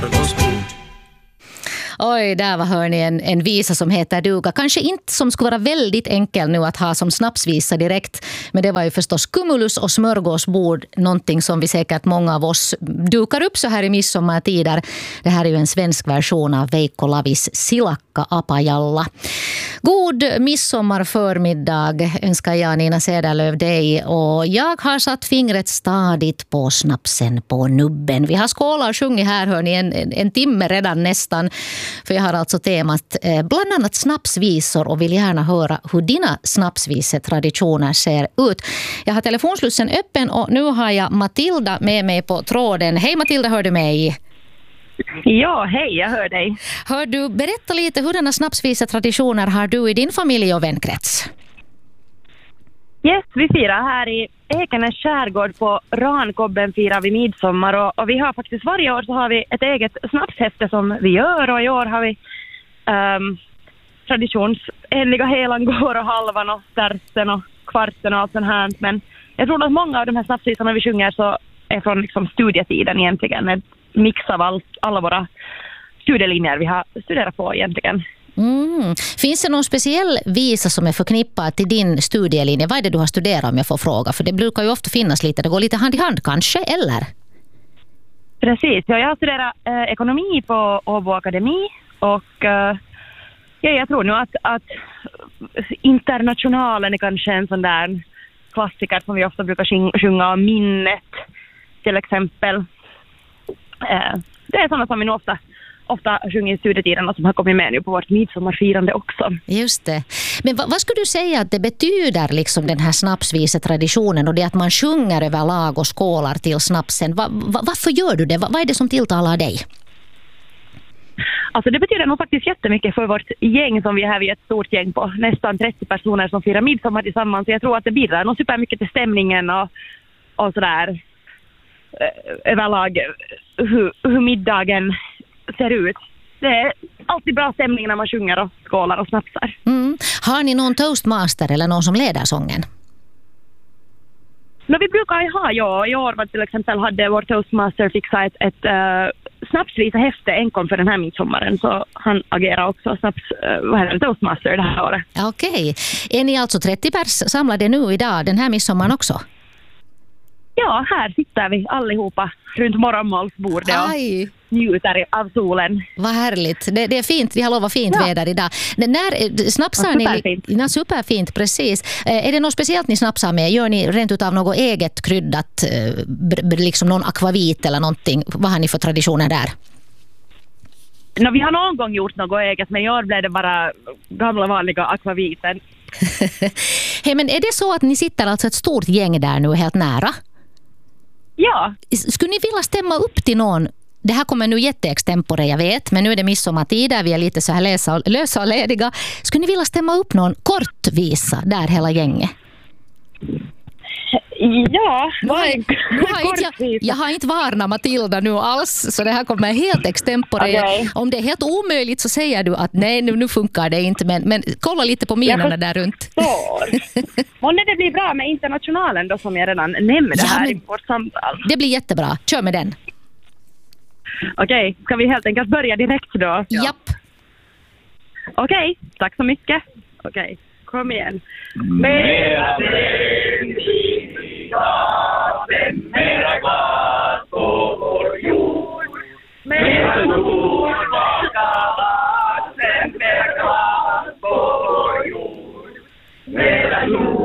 Oj, där var hörni en visa som heter duga. Kanske inte som skulle vara väldigt enkel nu att ha som snapsvisa direkt. Men det var ju förstås Cumulus och smörgåsbord. Någonting som vi säkert många av oss dukar upp så här i midsommartider. Det här är ju en svensk version av Veikko Lavis Silakka Apajalla. God midsommarförmiddag önskar jag Nina Cederlöf dig. Och jag har satt fingret stadigt på snapsen på nubben. Vi har skålat och sjungit här hörni en timme redan nästan. För jag har alltså temat bland annat snapsvisor och vill gärna höra hur dina snapsvisetraditioner ser ut. Jag har telefonslussen öppen och nu har jag Matilda med mig på tråden. Hej Matilda, hör du mig? Ja, hej, jag hör dig. Hör du, berätta lite hurdana snapsvisetraditioner har du i din familj och vänkrets? Yes, vi firar här i Ekenäs skärgård på Rankobben firar vi midsommar och vi har faktiskt varje år så har vi ett eget snapshäfte som vi gör och i år har vi traditionsenliga helangår och halvan och stärsten och kvarten och allt sånt här. Men jag tror att många av de här snapsvisorna vi sjunger så är från liksom studietiden egentligen. En mix av alla våra studielinjer vi har studerat på egentligen. Finns det någon speciell visa som är förknippad till din studielinje? Vad är det du har studerat om jag får fråga? För det brukar ju ofta finnas lite, det går lite hand i hand kanske, eller? Precis, jag har studerat ekonomi på Åbo Akademi och jag tror nu att Internationalen är kanske en sån där klassiker som vi ofta brukar sjunga om, Minnet till exempel. Det är sådana som vi nu ofta sjunger i studietiden och som har kommit med nu på vårt midsommarfirande också. Just det. Men vad skulle du säga att det betyder liksom den här snapsvisetraditionen och det att man sjunger överlag och skålar till snapsen? Varför gör du det? Vad är det som tilltalar dig? Alltså det betyder nog faktiskt jättemycket för vårt gäng som vi är här, vi är ett stort gäng på nästan 30 personer som firar midsommar tillsammans. Så jag tror att det bidrar nog supermycket till stämningen och sådär överlag hur middagen ser ut. Det är alltid bra stämning när man sjunger och skålar och snapsar. Har ni någon toastmaster eller någon som leder sången? Vi brukar ju ha, i år var till exempel hade vår toastmaster fixat ett snapsvisa häfte enkom för den här midsommaren, så han agerar också toastmaster det här året. Okej. Är ni alltså 30 pers samlade nu idag den här midsommaren också? Ja, här sitter vi allihopa runt morgonmålsbordet och njuter av solen. Vad härligt. Det är fint. Vi har lovat fint väder idag. När snapsar ni? Superfint, precis. Är det något speciellt ni snapsar med? Gör ni rent utav något eget kryddat, liksom någon akvavit eller någonting? Vad har ni för traditioner där? Vi har någon gång gjort något eget, men i år blev det bara gamla vanliga akvaviten. Hej, men är det så att ni sitter alltså ett stort gäng där nu helt nära? Ja. Skulle ni vilja stämma upp till någon? Det här kommer nu jätteextempore, jag vet, men nu är det midsommartider, vi är lite så här lösa och lediga. Skulle ni vilja stämma upp någon kortvisa där hela gänget? Ja, jag har inte varnat Matilda nu alls, så det här kommer helt extempore. Okay. Om det är helt omöjligt så säger du att nej, nu funkar det inte, men kolla lite på minorna där runt. Och när det blir bra med Internationalen då, som jag redan nämnde här i vårt samtal. Det blir jättebra, kör med den. Okej, ska vi helt enkelt börja direkt då? Japp. Okej, tack så mycket. Okej, kom igen. Mera bränn i gaten, mera glas på vår jord. Mera sol